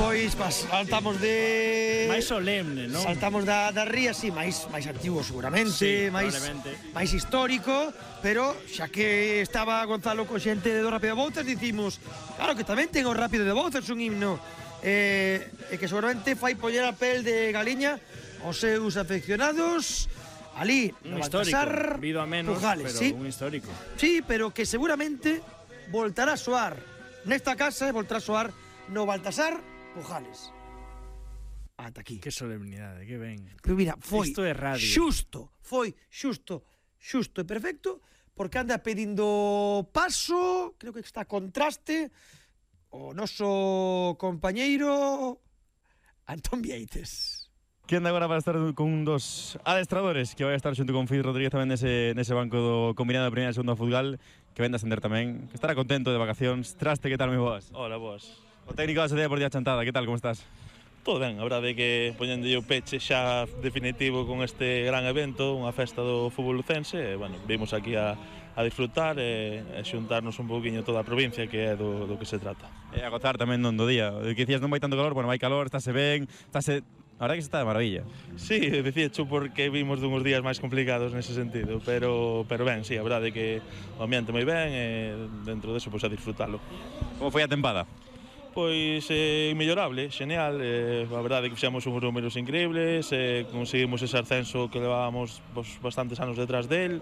Pois saltamos de... máis solemne, non? Saltamos da ría, sí, máis antigo seguramente, Sí, máis histórico, pero xa que estaba Gonzalo con xente do Rápido de Bouzas, dicimos, claro que tamén ten o Rápido de Bouzas un himno, e que seguramente fai poñer a pel de galiña aos seus afeccionados. Ali, un histórico, vido a menos, Pujales, pero sí. un histórico. Sí, pero que seguramente voltará a soar nesta casa e voltará a soar no Baltasar Pujales. Ata aquí. Que solemnidade, que ben. Pero mira, foi isto é radio. xusto e perfecto, porque anda pedindo paso, creo que está contraste, o noso compañeiro Antón Vieites. Que anda agora para estar con un dos adestradores que vai estar xunto con Fid Rodríguez tamén nese banco do combinado de primeira e segunda futgal, que ven de ascender tamén, que estará contento de vacacións. Traste, que tal, moi boas? Hola, boas. O técnico da Sociedade Deportiva Chantada, que tal, como estás? Todo ben, a verdade é que poñendo o peche xa definitivo con este gran evento, unha festa do fútbol lucense, e, bueno, vimos aquí a disfrutar e xuntarnos un pouquiño toda a provincia, que é do que se trata. E a gozar tamén non do día. O que dicías non vai tanto calor, bueno, vai calor, estáse ben, estáse... A verdade que se está de maravilla. Sí, decía xo porque vimos dunhos días máis complicados nese sentido, pero ben, sí, a verdade é que o ambiente moi ben e dentro deso, pois, a disfrutalo. Como foi a tempada? Pois inmellorable, genial, a verdade é que fixemos uns números increíbles, conseguimos ese ascenso que levábamos bastantes anos detrás del,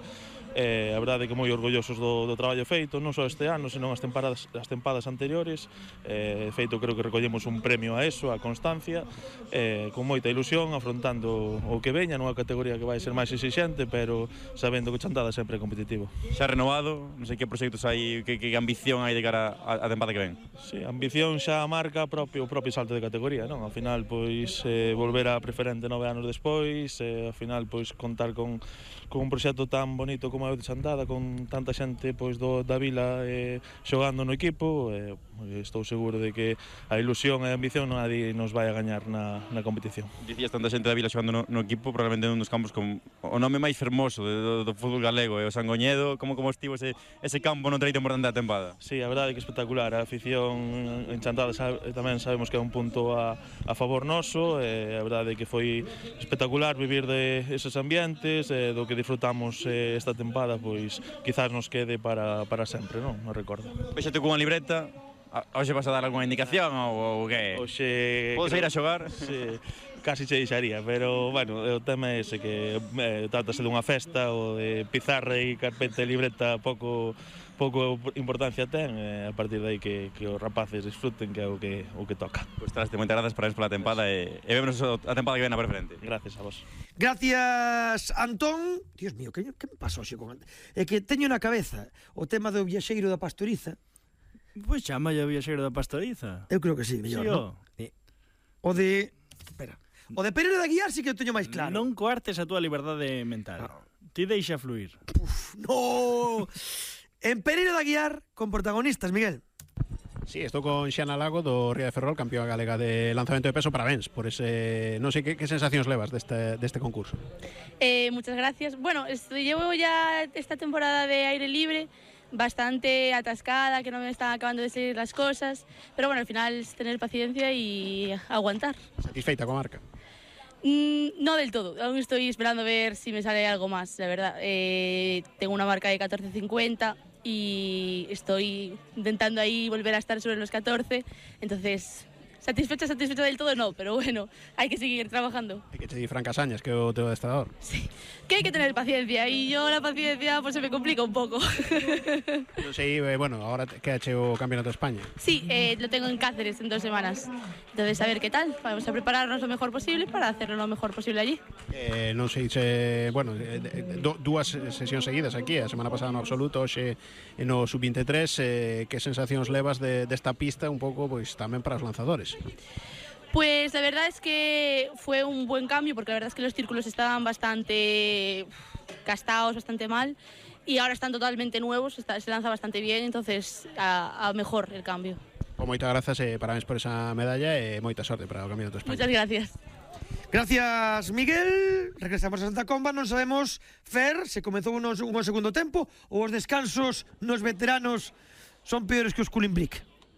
a verdade é que moi orgullosos do traballo feito, non só este ano, senón as tempadas anteriores. Feito, creo que recollemos un premio a eso, a constancia, con moita ilusión, afrontando o que veña nunha categoría que vai ser máis exixente, pero sabendo que Chantada sempre é competitivo. Xa renovado, non sei que proxectos hai, que ambición hai de cara á tempada que ven. Sí, ambición xa marca o propio salto de categoría, non? Ao final, pois, volver a preferente 9 anos despois, ao final, pois, contar con un proxecto tan bonito como é o de Chantada, con tanta xente, pois, da vila xogando no equipo, estou seguro de que a ilusión e a ambición nadie nos vai a gañar na competición. Dicías tanta xente da vila xogando no equipo, probablemente nun dos campos con o nome máis fermoso do fútbol galego, o Sangoñedo. Como estivo ese campo no treito importante da tempada? Sí, a verdade é que espectacular. A afición en Chantada tamén sabemos que é un punto a favor noso, a verdade é que foi espectacular vivir de esos ambientes, do que disfrutamos esta tempada, pois quizás nos quede para sempre, non? Non recordo. Vexate cunha libreta. Hoxe vas a dar algunha indicación ou que? Hoxe... Podes ir a xogar? Sí, casi se deixaría, pero, bueno, o tema é ese, que trátase dunha festa, o de pizarra e carpeta e libreta pouco importancia ten, a partir de aí que os rapaces disfruten, que é o que toca. Pois traste, moitas grazas, parabéns pola tempada e vemos a tempada que ven a preferente. Gracias a vos. Gracias, Antón. Dios mío, que me pasou xe con... É que teño na cabeza o tema do viaxeiro da pastoriza. Pois chama o viaxeiro da pastoriza. Eu creo que sí, mellor, sí, non? O de... Espera. O de Pereira de Aguiar sí que o teño máis claro. Non coartes a túa liberdade mental. Ti deixa fluir. No! En Pereira de Aguiar, con protagonistas, Miguel. Sí, estou con Xana Lago do Ría de Ferrol, campeón galega de lanzamento de peso. Parabéns por ese... Non sei que sensacións levas deste concurso. Muchas gracias. Bueno, llevo ya esta temporada de aire libre bastante atascada, que no me están acabando de salir las cosas, pero bueno, al final es tener paciencia y aguantar. ¿Satisfeita con marca? No del todo, aún estoy esperando a ver si me sale algo más, la verdad. Tengo una marca de 14.50 y estoy intentando ahí volver a estar sobre los 14, entonces... Satisfecha del todo no, pero bueno, hay que seguir trabajando. Hai que che di Fran Casañas, que é o teu adestrador. Sí, que hai que tener paciencia, y yo la paciencia pues se me complica un poco. Non sei, bueno, ahora quedache o Campeonato de España. Sí, lo tengo en Cáceres en 2 semanas. Entonces, a ver qué tal. Vamos a prepararnos lo mejor posible para hacerlo lo mejor posible allí. Non sei se, bueno, dúas sesións seguidas aquí, a semana pasada no absoluto, hoxe no sub-23, que sensacións levas desta pista un pouco, pois, tamén para os lanzadores? Pues la verdad es que fue un buen cambio, porque la verdad es que los círculos estaban bastante gastados, bastante mal, y ahora están totalmente nuevos, se lanza bastante bien, entonces a mejor el cambio. Pues moitas grazas e parabéns por esa medalla e moita sorte para o Campeonato de España. Muchas gracias. Gracias, Miguel. Regresamos a Santa Comba. Non sabemos, Fer, se comezou un segundo tempo ou os descansos nos veteranos son peores que os Cooling Brick.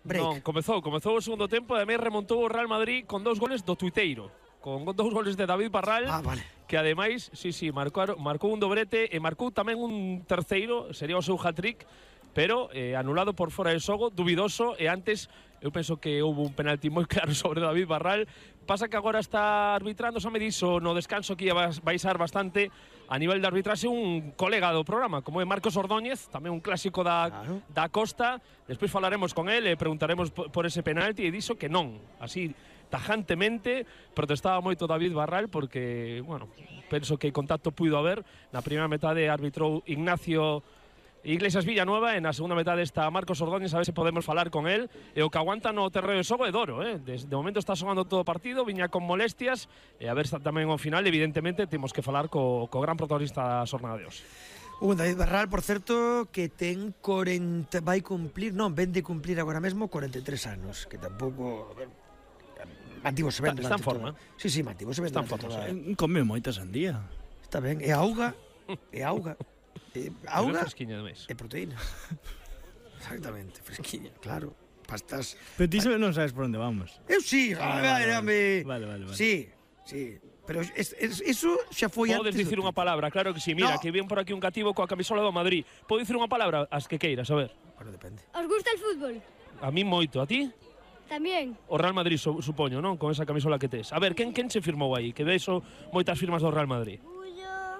break. Non, comezou o segundo tempo e ademais remontou o Real Madrid con 2 goles do tuiteiro. Con 2 goles de David Barral, Vale. que ademais, marcou un dobrete e marcou tamén un terceiro, sería o seu hat-trick, pero anulado por fora de xogo, dubidoso, e antes eu penso que houve un penalti moi claro sobre David Barral. Pasa que agora está arbitrando, xa me dixo no descanso que ia baixar bastante a nivel de arbitraxe un colega do programa, como é Marcos Ordóñez, tamén un clásico da Costa. Despois falaremos con ele e preguntaremos por ese penalti e dixo que non, así tajantemente protestaba moito David Barral porque, bueno, penso que contacto puido haber. Na primeira metade arbitrou Ignacio Iglesias Villanueva e na segunda metade está Marcos Ordóñez, a ver se podemos falar con él. E o que aguanta no terreo de xogo é Doro, de momento está xogando todo o partido, viña con molestias, e a ver tamén ao final, evidentemente, temos que falar co gran protagonista da xornada de hoxe. David Barral, por certo, que ten 40, vai cumplir, non, ven de cumplir agora mesmo 43 anos, que tampouco, mantivose ben. Está en forma. Sí, mantivose ben. Está en forma. Come moita sandía. Está ben, e auga, auga fresquiña de mes. e proteínas. Exactamente, fresquiña, claro. Pastas. Pero ti non sabes por onde vamos. Eu sí, Vale. Sí. Pero eso xa foi antes. Podes dicir unha palabra, claro que sí. Mira, que ven por aquí un cativo coa camisola do Madrid. Podo dicir unha palabra, as que queiras, a ver. Bueno, depende. ¿Os gusta el fútbol? A mí moito, a ti? También. O Real Madrid, supoño, non? Con esa camisola que tes. A ver, quen se firmou aí? Que vexo moitas firmas do Real Madrid. Bullo,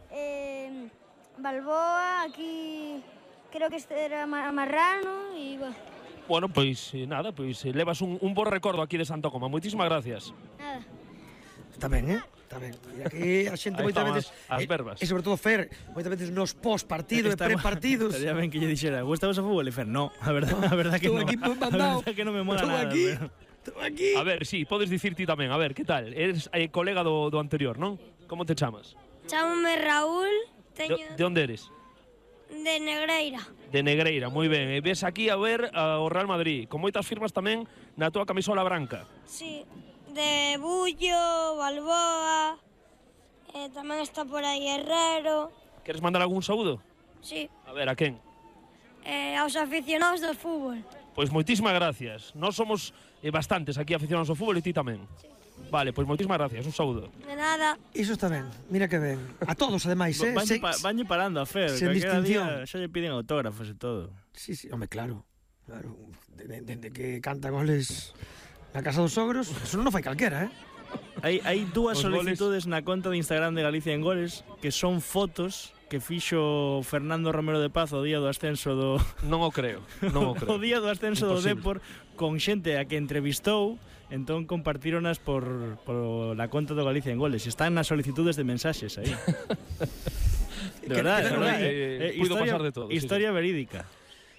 Balboa, aquí creo que este era Marrano y bueno. Bueno, pois nada, levas un bo recordo aquí de Santo Coma. Moitísimas gracias. Nada. Está ben, Está ben. E aquí a xente moitas veces as verbas. E sobre todo Fer, moitas veces nos post-partido e pre-partidos. Estaría ben que lle dixera, "Gustamos o fútbol?" E Fer, no, a verdad que Estou no. aquí mandado. A verdad que non me mola nada. Estou aquí. A ver, sí, podes dicir ti tamén. A ver, que tal? Eres colega do anterior, non? Como te chamas? Chámame Raúl, De onde eres? de Negreira. De Negreira, moi ben. E ves aquí a ver o Real Madrid, con moitas firmas tamén na túa camisola branca. Sí, de Bullo, Balboa, tamén está por aí Herrero. Queres mandar algún saúdo? Sí, A ver, a quen? aos aficionados do fútbol. Pois moitísimas gracias. Nós somos bastantes aquí aficionados ao fútbol e ti tamén. Sí. Vale, pois moitísimas gracias. Un saúdo. De nada. Iso está ben. Mira que ben. A todos, ademais, Vanlle parando a Fer, sen calquera distinción. día xa lle piden autógrafos e todo. Sí, home, claro. Dende que canta goles na casa dos sogros, eso non fai calquera, Hai dúas Os solicitudes na conta de Instagram de Galicia en Goles que son fotos que fixo Fernando Romero de Paz o día do ascenso do Non o creo. o día do ascenso do Imposible. Depor con xente a que entrevistou, entón compartíronas por la conta do Galicia en Goles. Están nas solicitudes de mensaxes aí. De verdade, Puido pasar de todo. Historia verídica.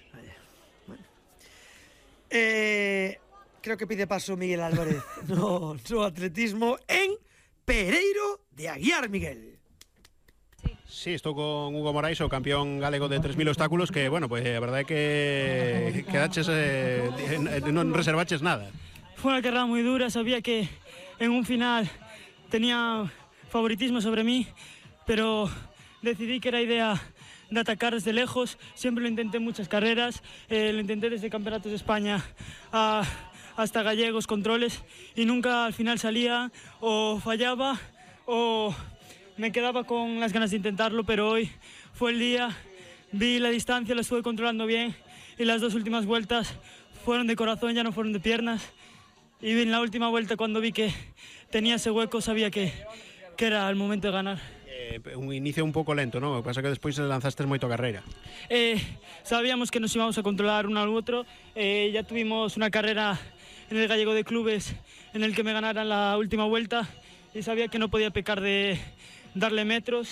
Creo que pide paso Miguel Álvarez no atletismo en Pereiro de Aguiar, Miguel. Sí, estou con Hugo Morais, o campeón galego de 3000 obstáculos, que, bueno, pues a verdade é que quedaches, non reservaches nada. Fue una carrera muy dura, sabía que en un final tenía favoritismo sobre mí, pero decidí que era idea de atacar desde lejos. Siempre lo intenté en muchas carreras, lo intenté desde campeonatos de España hasta gallegos, controles, y nunca al final salía o fallaba o me quedaba con las ganas de intentarlo, pero hoy fue el día, vi la distancia, la estuve controlando bien y las dos últimas vueltas fueron de corazón, ya no fueron de piernas. Y en la última vuelta, cuando vi que tenía ese hueco, sabía que era el momento de ganar. Un inicio un pouco lento, ¿no? Pasa que despois lanzaste moito a carreira. Sabíamos que nos íbamos a controlar uno al otro. Ya tuvimos una carrera en el Gallego de Clubes en el que me ganaran la última vuelta y sabía que no podía pecar de darle metros.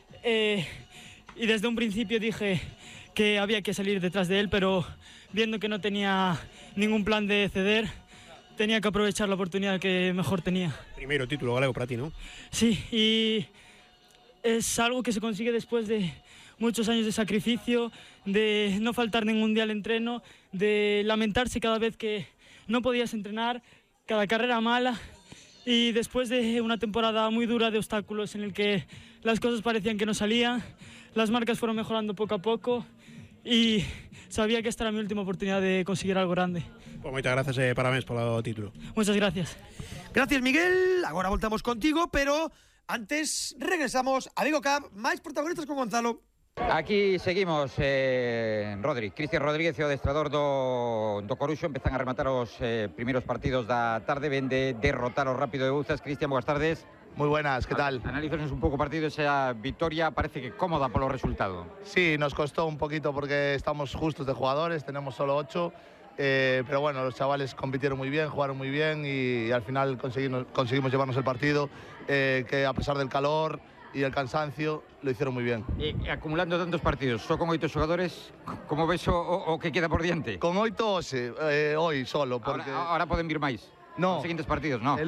Y desde un principio dije que había que salir detrás de él, pero viendo que no tenía ningún plan de ceder, tenía que aprovechar la oportunidad que mejor tenía. Primeiro título galego para ti, ¿no? Sí, y es algo que se consigue después de muchos años de sacrificio, de no faltar ningún día al entreno, de lamentarse cada vez que no podías entrenar, cada carrera mala, y después de una temporada muy dura de obstáculos en el que las cosas parecían que no salían, las marcas fueron mejorando poco a poco y sabía que esta era mi última oportunidad de conseguir algo grande. Pues moitas gracias e parabéns polo título. Muchas gracias. Gracias, Miguel. Agora voltamos contigo, pero antes regresamos a Vigo Cup, máis protagonistas con Gonzalo. Aquí seguimos, Cristian Rodríguez, o adestrador do Coruxo, empezan a rematar os primeiros partidos da tarde, ven de derrotar o Rápido de Bouzas. Cristian, boas tardes. Muy buenas, ¿qué tal? Analízanos un pouco o partido, esa victoria parece que cómoda polo resultado. Sí, nos costó un poquito porque estamos justos de jugadores, tenemos solo 8, pero bueno, los chavales compitieron muy bien, jugaron muy bien y al final conseguimos llevarnos el partido, que a pesar del calor y el cansancio lo hicieron muy bien. Acumulando tantos partidos, só con 8 xogadores, como ves o que queda por diante? Con 8 hoy solo, porque... Ahora poden vir máis. No. Os seguintes partidos, no.